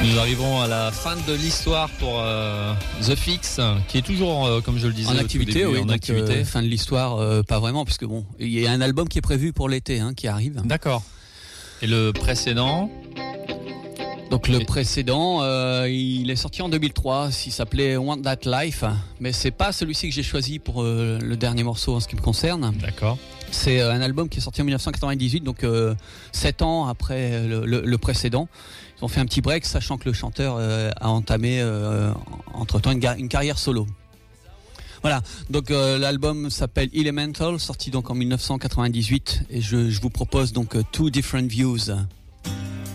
Nous arrivons à la fin de l'histoire pour The Fix, qui est toujours, comme je le disais, en activité. en activité. Fin de l'histoire, pas vraiment, puisque bon, il y a un album qui est prévu pour l'été, qui arrive. D'accord. Et le précédent? Donc le précédent, il est sorti en 2003, il s'appelait Want That Life, mais c'est pas celui-ci que j'ai choisi pour le dernier morceau en ce qui me concerne. D'accord. C'est un album qui est sorti en 1998, donc 7 ans après le précédent. Ils ont fait un petit break, sachant que le chanteur a entamé entre-temps une carrière solo. Voilà, donc l'album s'appelle Elemental, sorti donc en 1998, et je vous propose donc Two Different Views.